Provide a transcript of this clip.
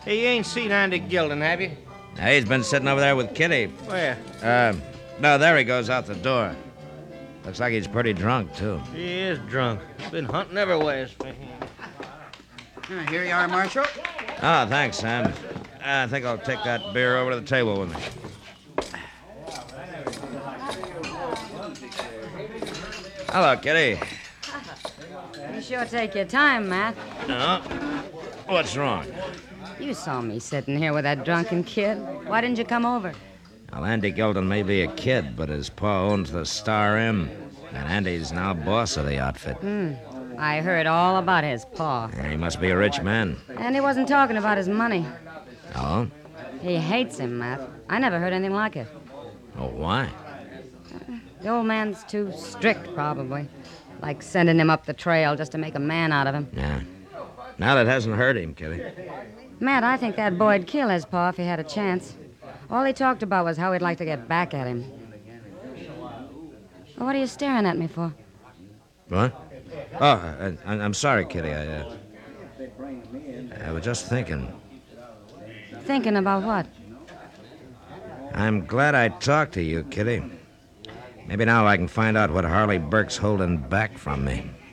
Hey, you ain't seen Andy Gilden, have you? Now, he's been sitting over there with Kitty. Where? No, there he goes out the door. Looks like he's pretty drunk, too. He is drunk. Been hunting everywhere for him. Here you are, Marshal. Oh, thanks, Sam. I think I'll take that beer over to the table with me. Hello, Kitty. You sure take your time, Matt. No? What's wrong? You saw me sitting here with that drunken kid. Why didn't you come over? Well, Andy Gilden may be a kid, but his pa owns the Star M, and Andy's now boss of the outfit. I heard all about his paw. He must be a rich man. And he wasn't talking about his money. Oh? He hates him, Matt. I never heard anything like it. Oh, why? The old man's too strict, probably. Like sending him up the trail just to make a man out of him. Yeah. Now that hasn't hurt him, Kitty. Matt, I think that boy'd kill his pa if he had a chance. All he talked about was how he'd like to get back at him. Well, what are you staring at me for? What? Oh, I'm sorry, Kitty. I was just thinking. Thinking about what? I'm glad I talked to you, Kitty. Maybe now I can find out what Harley Burke's holding back from me.